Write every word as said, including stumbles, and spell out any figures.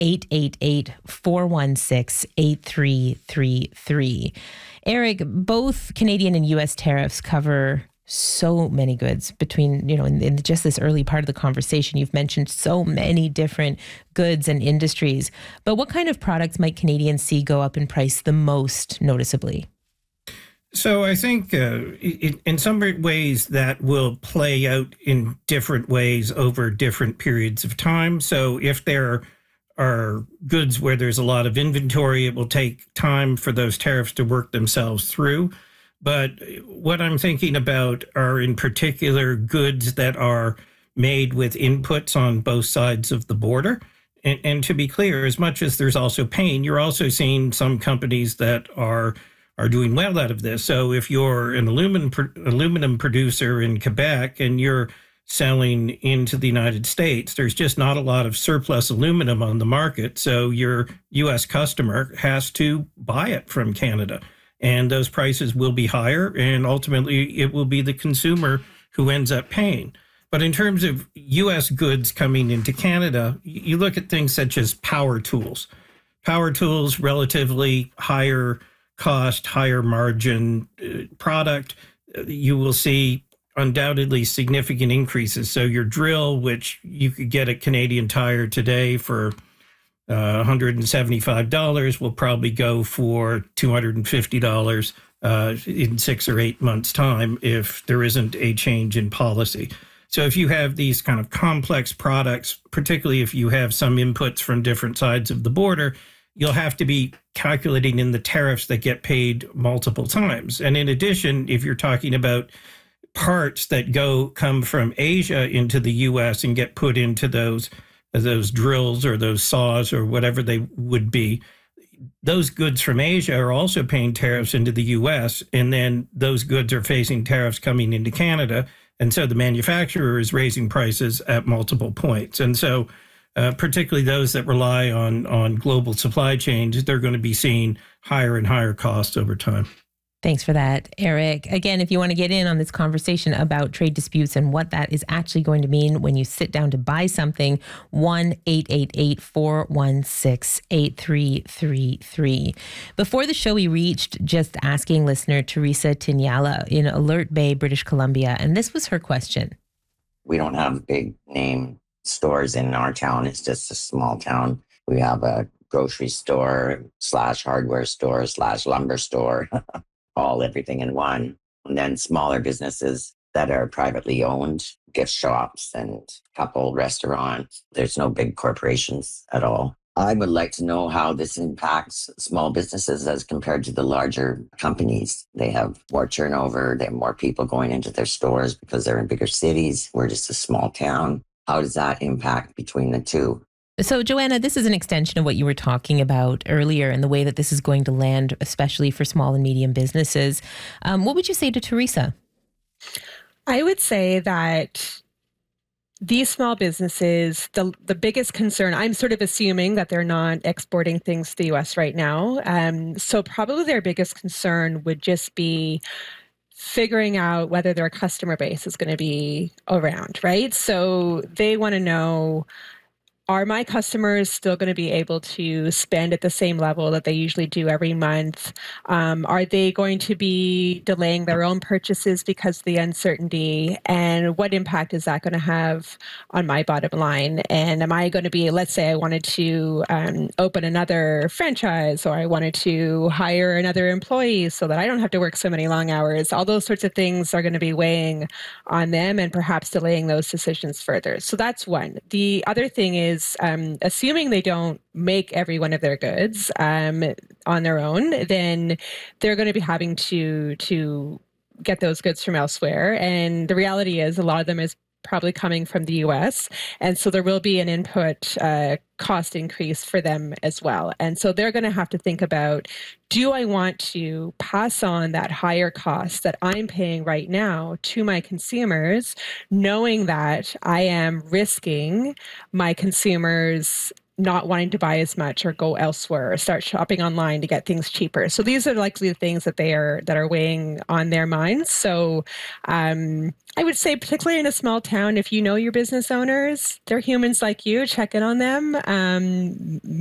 eight eight eight, four one six, eight three three three. Eric, both Canadian and U S tariffs cover so many goods between, you know, in, in just this early part of the conversation, you've mentioned so many different goods and industries. But what kind of products might Canadians see go up in price the most noticeably? So I think uh, in, in some ways that will play out in different ways over different periods of time. So if there are goods where there's a lot of inventory, it will take time for those tariffs to work themselves through. But what I'm thinking about are in particular goods that are made with inputs on both sides of the border. And, and to be clear, as much as there's also pain, you're also seeing some companies that are are doing well out of this. So if you're an aluminum aluminum producer in Quebec and you're selling into the United States, there's just not a lot of surplus aluminum on the market. So your U S customer has to buy it from Canada. And those prices will be higher, and ultimately it will be the consumer who ends up paying. But in terms of U S goods coming into Canada, you look at things such as power tools. Power tools, relatively higher cost, higher margin uh, product. You will see undoubtedly significant increases. So your drill, which you could get at Canadian Tire today for Uh, one hundred seventy-five dollars, will probably go for two hundred fifty dollars uh, in six or eight months' time if there isn't a change in policy. So if you have these kind of complex products, particularly if you have some inputs from different sides of the border, you'll have to be calculating in the tariffs that get paid multiple times. And in addition, if you're talking about parts that go come from Asia into the U S and get put into those those drills or those saws or whatever they would be, those goods from Asia are also paying tariffs into the U S, and then those goods are facing tariffs coming into Canada. And so the manufacturer is raising prices at multiple points. And so uh, particularly those that rely on, on global supply chains, they're going to be seeing higher and higher costs over time. Thanks for that, Eric. Again, if you want to get in on this conversation about trade disputes and what that is actually going to mean when you sit down to buy something, one eight eight eight, four one six, eight three three three. Before the show, we reached just asking listener Teresa Tignala in Alert Bay, British Columbia, and this was her question. We don't have big name stores in our town. It's just a small town. We have a grocery store slash hardware store slash lumber store. All everything in one. And then smaller businesses that are privately owned, gift shops and a couple restaurants. There's no big corporations at all. I would like to know how this impacts small businesses as compared to the larger companies. They have more turnover. They have more people going into their stores because they're in bigger cities. We're just a small town. How does that impact between the two? So, Joanna, this is an extension of what you were talking about earlier and the way that this is going to land, especially for small and medium businesses. Um, what would you say to Teresa? I would say that these small businesses, the the biggest concern, I'm sort of assuming that they're not exporting things to the U S right now. Um, so probably their biggest concern would just be figuring out whether their customer base is going to be around, right? So they want to know, are my customers still going to be able to spend at the same level that they usually do every month? Um, are they going to be delaying their own purchases because of the uncertainty? And what impact is that going to have on my bottom line? And am I going to be, let's say I wanted to um, open another franchise, or I wanted to hire another employee so that I don't have to work so many long hours. All those sorts of things are going to be weighing on them and perhaps delaying those decisions further. So that's one. The other thing is, Um, assuming they don't make every one of their goods um, on their own, then they're going to be having to to get those goods from elsewhere. And the reality is a lot of them is probably coming from the U S. And so there will be an input uh, cost increase for them as well. And so they're going to have to think about, do I want to pass on that higher cost that I'm paying right now to my consumers, knowing that I am risking my consumers not wanting to buy as much or go elsewhere or start shopping online to get things cheaper. So these are likely the things that they are that are weighing on their minds. So um, I would say, particularly in a small town, if you know your business owners, they're humans like you, check in on them. Um,